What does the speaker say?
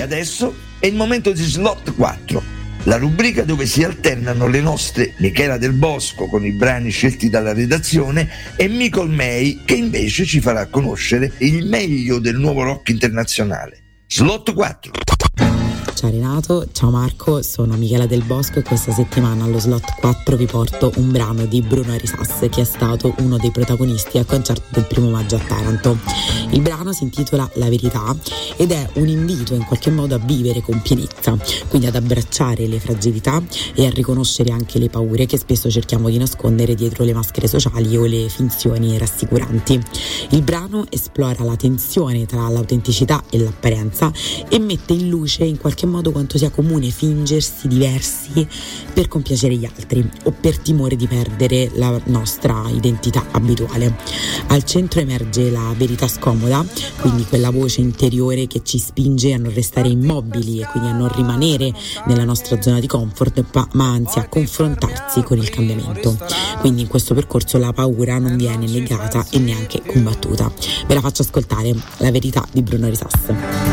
adesso è il momento di Slot 4, la rubrica dove si alternano le nostre Michela Del Bosco con i brani scelti dalla redazione e Micol May che invece ci farà conoscere il meglio del nuovo rock internazionale. Slot 4. Ciao Renato, ciao Marco, sono Michela Del Bosco e questa settimana allo Slot 4 vi porto un brano di Bruno Arisas che è stato uno dei protagonisti al concerto del 1 maggio a Taranto. Il brano si intitola La Verità ed è un invito in qualche modo a vivere con pienezza, quindi ad abbracciare le fragilità e a riconoscere anche le paure che spesso cerchiamo di nascondere dietro le maschere sociali o le finzioni rassicuranti. Il brano esplora la tensione tra l'autenticità e l'apparenza e mette in luce in qualche modo quanto sia comune fingersi diversi per compiacere gli altri o per timore di perdere la nostra identità abituale. Al centro emerge la verità scomoda, quindi quella voce interiore che ci spinge a non restare immobili e quindi a non rimanere nella nostra zona di comfort, ma anzi a confrontarsi con il cambiamento. Quindi in questo percorso la paura non viene negata e neanche combattuta. Ve la faccio ascoltare, La Verità di Bruno Arisas.